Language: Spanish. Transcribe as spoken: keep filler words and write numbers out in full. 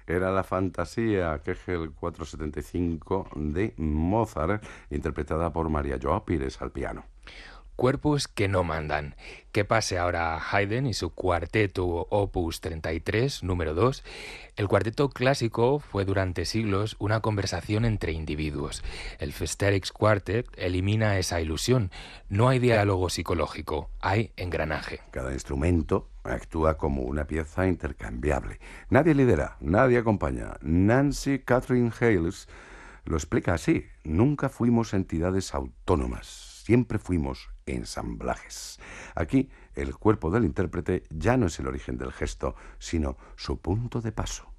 Era la fantasía Kegel cuatrocientos setenta y cinco de Mozart, interpretada por María Joao Pires al piano. Cuerpos que no mandan. Que pase ahora a Haydn y su cuarteto Opus treinta y tres, número dos. El cuarteto clásico fue durante siglos una conversación entre individuos. El Festerix Quartet elimina esa ilusión. No hay diálogo psicológico, hay engranaje. Cada instrumento actúa como una pieza intercambiable. Nadie lidera, nadie acompaña. Nancy Catherine Hales lo explica así. Nunca fuimos entidades autónomas, siempre fuimos ensamblajes. Aquí, el cuerpo del intérprete ya no es el origen del gesto, sino su punto de paso.